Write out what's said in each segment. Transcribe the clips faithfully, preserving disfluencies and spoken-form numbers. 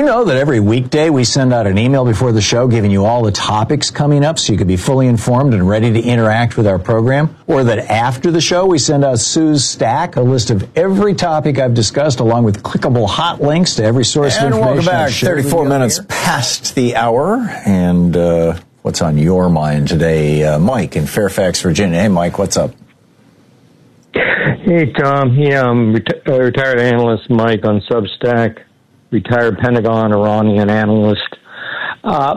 you know that every weekday we send out an email before the show giving you all the topics coming up so you can be fully informed and ready to interact with our program? Or that after the show we send out Sue's Stack, a list of every topic I've discussed along with clickable hot links to every source and of information. And welcome back. thirty-four minutes here. Past the hour. And uh, what's on your mind today? Uh, Mike in Fairfax, Virginia. Hey, Mike, what's up? Hey, Tom. Yeah, I'm reti- uh, retired analyst Mike on Substack, retired Pentagon Iranian analyst. Uh,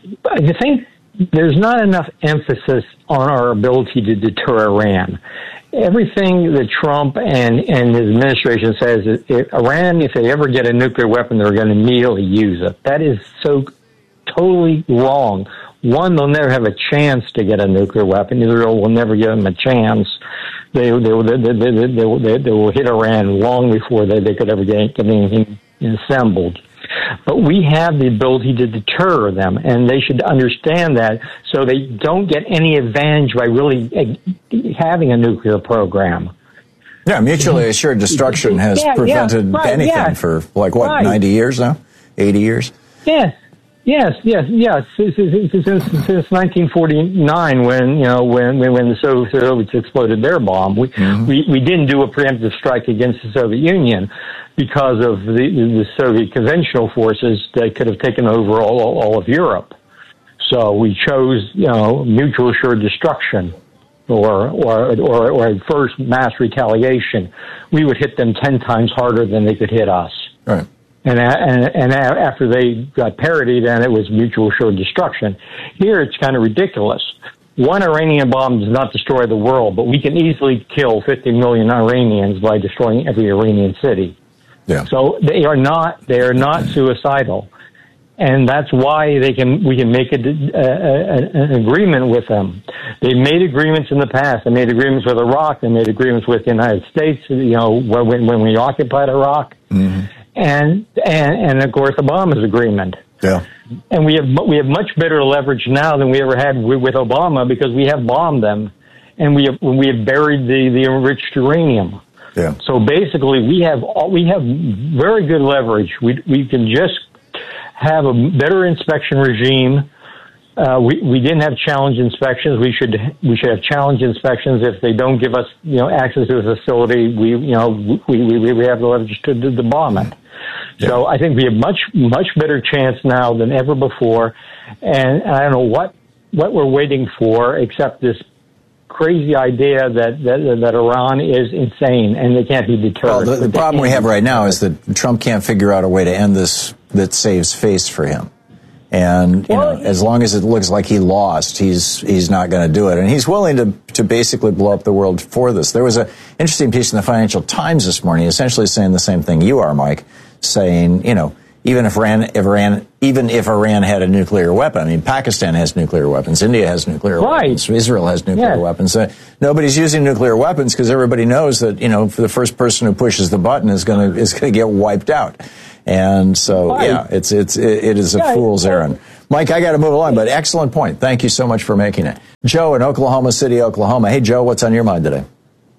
I think there's not enough emphasis on our ability to deter Iran. Everything that Trump and, and his administration says is if Iran, if they ever get a nuclear weapon, they're going to immediately use it. That is so totally wrong. One, they'll never have a chance to get a nuclear weapon. Israel will never give them a chance. They they they they, they, they, they, they will hit Iran long before they, they could ever get, get anything assembled. But we have the ability to deter them, and they should understand that so they don't get any advantage by really having a nuclear program. Yeah, mutually assured destruction has yeah, prevented yeah, right, anything yeah. for, like, what, right. ninety years now? eighty years? Yes. Yes, yes, yes. Since, since, since nineteen forty-nine, when you know when when the Soviets exploded their bomb, we mm-hmm. we, we didn't do a preemptive strike against the Soviet Union because of the, the Soviet conventional forces that could have taken over all all of Europe. So we chose you know mutual assured destruction, or or or, or at first mass retaliation. We would hit them ten times harder than they could hit us. Right. And, and and after they got parity, then it was mutual assured destruction. Here, it's kind of ridiculous. One Iranian bomb does not destroy the world, but we can easily kill fifty million Iranians by destroying every Iranian city. Yeah. So they are not they are not suicidal, and that's why they can we can make a, a, a, an agreement with them. They made agreements in the past. They made agreements with Iraq. They made agreements with the United States. You know, when when we occupied Iraq. Mm-hmm. And, and and of course Obama's agreement. Yeah. And we have we have much better leverage now than we ever had with, with Obama because we have bombed them, and we have we have buried the, the enriched uranium. Yeah. So basically, we have all, we have very good leverage. We we can just have a better inspection regime. Uh, we we didn't have challenge inspections. We should we should have challenge inspections. If they don't give us you know access to the facility, we you know we we, we have the leverage to, to, to bomb it. Yeah. So I think we have much much better chance now than ever before, and I don't know what what we're waiting for except this crazy idea that that, that Iran is insane and they can't be deterred. Well, the, the problem we have right now is that Trump can't figure out a way to end this that saves face for him. And you well, know, as long as it looks like he lost, he's he's not going to do it. And he's willing to to basically blow up the world for this. There was an interesting piece in the Financial Times this morning, essentially saying the same thing you are, Mike, saying, you know, even if Iran, if Iran, even if Iran had a nuclear weapon, I mean, Pakistan has nuclear weapons, India has nuclear right. weapons, Israel has nuclear yeah. weapons. Uh, nobody's using nuclear weapons because everybody knows that, you know, for the first person who pushes the button is going to is going to get wiped out. And so, right. yeah, it's it's it, it is a yeah, fool's errand. Mike, I got to move along, but excellent point. Thank you so much for making it. Joe in Oklahoma City, Oklahoma. Hey, Joe, what's on your mind today?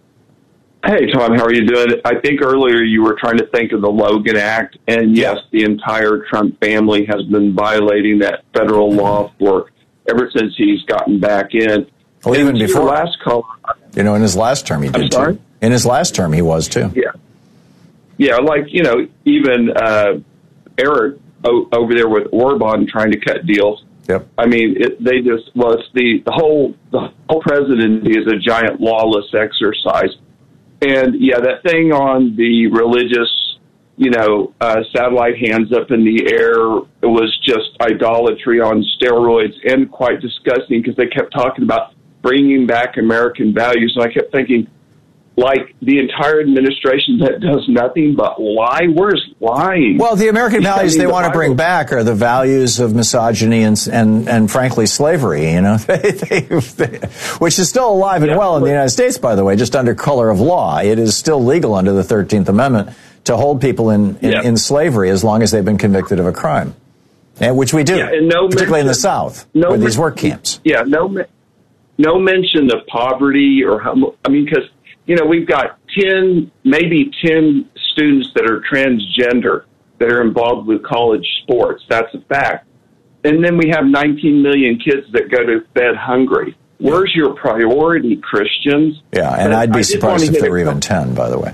Hey, Tom, how are you doing? I think earlier you were trying to think of the Logan Act, and yes, the entire Trump family has been violating that federal law for ever since he's gotten back in. Well, and even before last call, you know, in his last term he did I'm sorry? too. In his last term he was too. Yeah, yeah, like you know, even uh, Eric o- over there with Orban trying to cut deals. Yep. I mean, it, they just well, it's the the whole the whole presidency is a giant lawless exercise. And, yeah, that thing on the religious, you know, uh, satellite hands up in the air, it was just idolatry on steroids and quite disgusting because they kept talking about bringing back American values. And I kept thinking, like, the entire administration that does nothing but lie? Where's lying? Well, the American values they the want to bring back are the values of misogyny and, and, and frankly, slavery, you know, they, they, they, which is still alive and yeah, well in the United States, by the way, just under color of law. It is still legal under the thirteenth Amendment to hold people in, in, yeah. in slavery as long as they've been convicted of a crime, and which we do, yeah, and no particularly mention, in the South, no with men- these work camps. Yeah, no, no mention of poverty or how, I mean, because you know, we've got ten, maybe ten students that are transgender, that are involved with college sports. That's a fact. And then we have nineteen million kids that go to bed hungry. Where's your priority, Christians? Yeah, and but I'd be I surprised if there were a, even ten, by the way.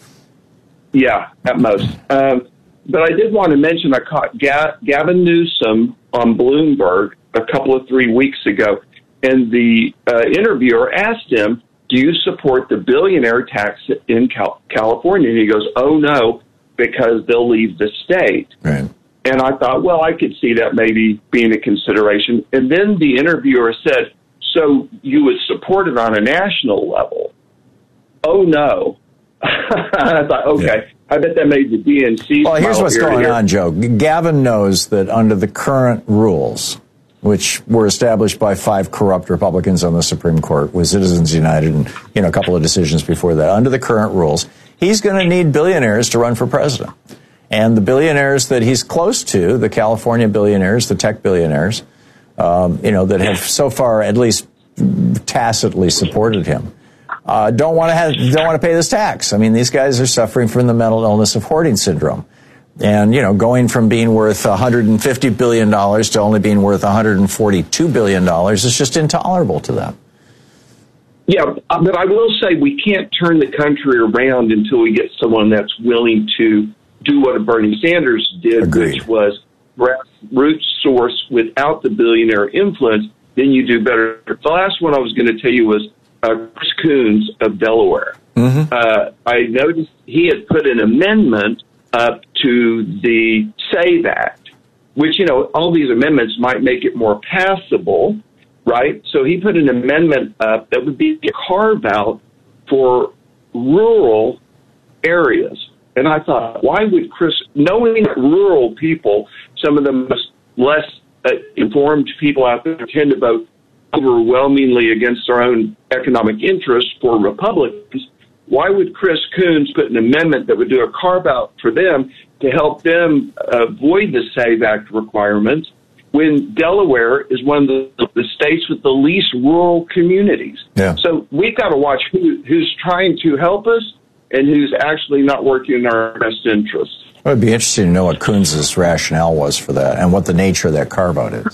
Yeah, at most. Um, but I did want to mention I caught Ga- Gavin Newsom on Bloomberg a couple of three weeks ago, and the uh, interviewer asked him, do you support the billionaire tax in Cal- California? And he goes, oh, no, because they'll leave the state. Right. And I thought, well, I could see that maybe being a consideration. And then the interviewer said, so you would support it on a national level? Oh, no. I thought, okay, yeah. I bet that made the D N C. Well, here's what's going here. on, Joe. Gavin knows that under the current rules, which were established by five corrupt Republicans on the Supreme Court with Citizens United and, you know, a couple of decisions before that, under the current rules, he's going to need billionaires to run for president. And the billionaires that he's close to, the California billionaires, the tech billionaires, um, you know, that have so far at least tacitly supported him, uh, don't want to have, don't want to pay this tax. I mean, these guys are suffering from the mental illness of hoarding syndrome. And, you know, going from being worth one hundred fifty billion dollars to only being worth one hundred forty-two billion dollars is just intolerable to them. Yeah, but I will say we can't turn the country around until we get someone that's willing to do what Bernie Sanders did, Agreed. Which was grassroots source without the billionaire influence. Then you do better. The last one I was going to tell you was uh, Chris Coons of Delaware. Mm-hmm. Uh, I noticed he had put an amendment up to the SAVE Act, which, you know, all these amendments might make it more passable, right? So he put an amendment up that would be a carve-out for rural areas. And I thought, why would Chris, knowing that rural people, some of the most less uh, informed people out there tend to vote overwhelmingly against their own economic interests for Republicans, why would Chris Coons put an amendment that would do a carve-out for them to help them avoid the SAVE Act requirements when Delaware is one of the, the states with the least rural communities? Yeah. So we've got to watch who, who's trying to help us and who's actually not working in our best interests. It would be interesting to know what Coons' rationale was for that and what the nature of that carve-out is.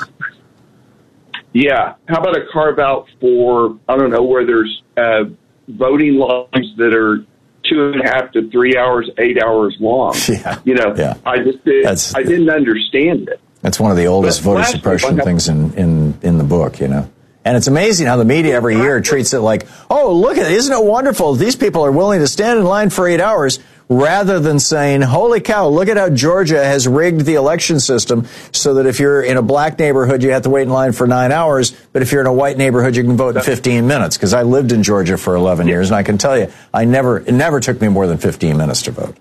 Yeah. How about a carve-out for, I don't know, where there's uh, voting lines that are two and a half to three hours, eight hours long. Yeah. You know, yeah. I just did, I didn't understand it. That's one of the oldest But voter suppression have, things in, in, in the book, you know. And it's amazing how the media every year treats it like, oh, look at it, isn't it wonderful? These people are willing to stand in line for eight hours rather than saying, holy cow, look at how Georgia has rigged the election system so that if you're in a black neighborhood, you have to wait in line for nine hours. But if you're in a white neighborhood, you can vote in fifteen minutes. Because I lived in Georgia for eleven years, and I can tell you, I never, it never took me more than fifteen minutes to vote.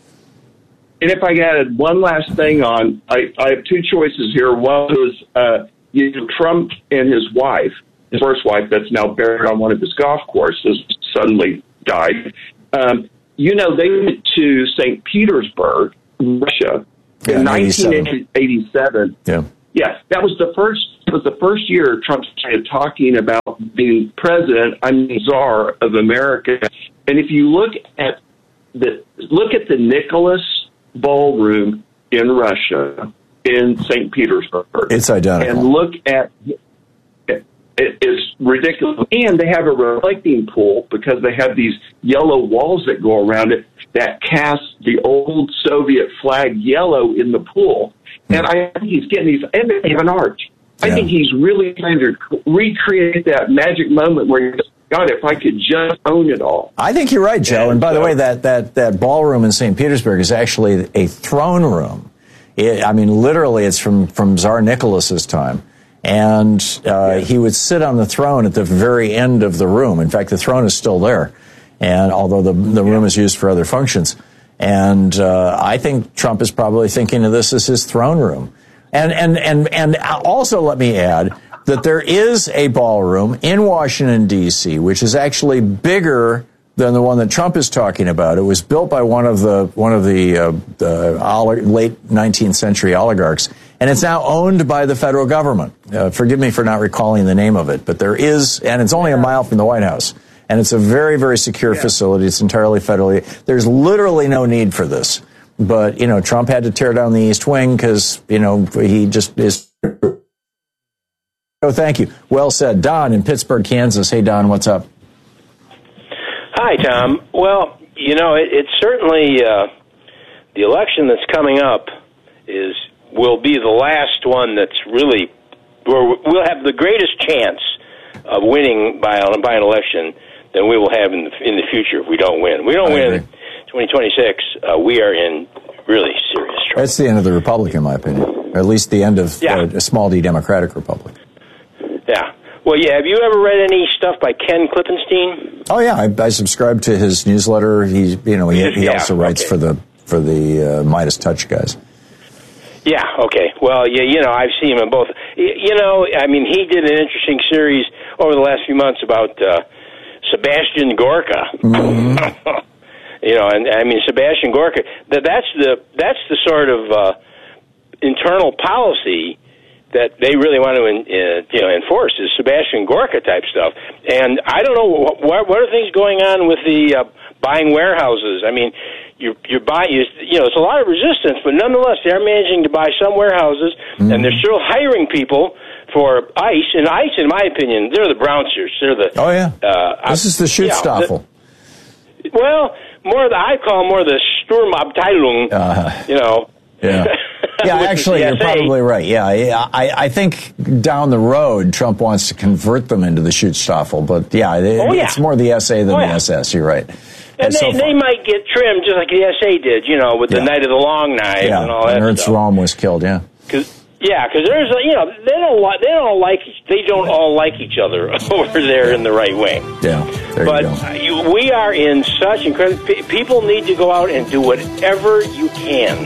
And if I added one last thing on, I, I have two choices here. One was uh, you know, Trump and his wife, his first wife that's now buried on one of his golf courses, suddenly died. Um, you know, they went to Saint Petersburg, Russia, yeah, in nineteen eighty-seven. Yeah. Yeah, that was the first. It was the first year Trump started talking about being president. I'm the czar of America. And if you look at the look at the Nicholas Ballroom in Russia, in Saint Petersburg, it's identical. And look at it, it's ridiculous. And they have a reflecting pool because they have these yellow walls that go around it that cast the old Soviet flag yellow in the pool. And I think he's getting these, and they have an arch. I yeah. think he's really trying to recreate that magic moment where you just, God, if I could just own it all. I think you're right, Joe. And, and by so, the way, that, that, that ballroom in Saint Petersburg is actually a throne room. It, I mean, literally, it's from, from Tsar Nicholas's time. And uh, yeah. he would sit on the throne at the very end of the room. In fact, the throne is still there, and although the, the room yeah. is used for other functions. And uh, I think Trump is probably thinking of this as his throne room. And, and, and, and also let me add that there is a ballroom in Washington, D C, which is actually bigger than the one that Trump is talking about. It was built by one of the one of the, uh, the olig- late nineteenth century oligarchs, and it's now owned by the federal government. Uh, forgive me for not recalling the name of it, but there is, and it's only a mile from the White House. And it's a very, very secure yeah. facility. It's entirely federally. There's literally no need for this. But, you know, Trump had to tear down the East Wing because, you know, he just is. Oh, thank you. Well said. Don in Pittsburgh, Kansas. Hey, Don, what's up? Hi, Tom. Well, you know, it, it's certainly uh, the election that's coming up is will be the last one that's really where we'll have the greatest chance of winning by by an election than we will have in the in the future if we don't win. We don't I win agree. twenty twenty-six. Uh, we are in really serious trouble. That's the end of the Republic, in my opinion, or at least the end of Yeah. uh, a small d Democratic Republic. Yeah. Well, yeah. Have you ever read any stuff by Ken Klippenstein? Oh yeah, I, I subscribe to his newsletter. He, you know, he, he Yeah, also writes okay. for the for the uh, Midas Touch guys. Yeah, okay. Well, yeah, you know, I've seen him in both. Y- You know, I mean, he did an interesting series over the last few months about uh, Sebastian Gorka. Mm-hmm. You know, and I mean, Sebastian Gorka. That that's the that's the sort of uh, internal policy that they really want to, uh, you know, enforce is Sebastian Gorka type stuff. And I don't know what what are things going on with the uh, buying warehouses. I mean, you're you're buying, you, you know, it's a lot of resistance, but nonetheless, they're managing to buy some warehouses, mm-hmm. and they're still hiring people for ICE. And ICE, in my opinion, they're the brouncers. They're the Oh yeah, uh, this is the Schutzstaffel. Yeah, the, well, more the I call them more the Sturmabteilung. Uh, you know. Yeah. Yeah, actually, you're probably right. Yeah, I, I think down the road, Trump wants to convert them into the Schutzstaffel. But yeah, it, oh, yeah. it's more the S A than oh, the yeah. S S. You're right. And, and they, so they might get trimmed just like the S A did, you know, with yeah. the Night of the Long Knife yeah. and all that and Ernst stuff. Röhm was killed. Yeah. Cause, yeah, because there's, a, you know, they don't like, they don't like, they don't all like each other over there in the right wing. Yeah. There but you go. You, we are in such incredible. People need to go out and do whatever you can.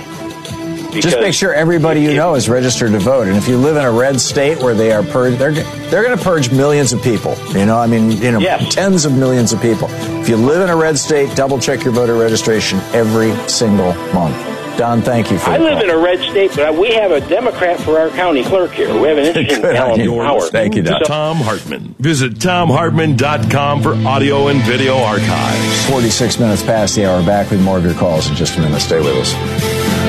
Just make sure everybody you know is registered to vote. And if you live in a red state where they are purged, they're they're going to purge millions of people. You know, I mean, you know, yes. tens of millions of people. If you live in a red state, double check your voter registration every single month. Don, thank you for I the live call. in a red state, but we have a Democrat for our county clerk here. We have an interesting balance of power. Thank you, Don. Tom Hartman. Visit tom hartman dot com for audio and video archives. forty-six minutes past the hour. Back with more of your calls in just a minute. Stay with us.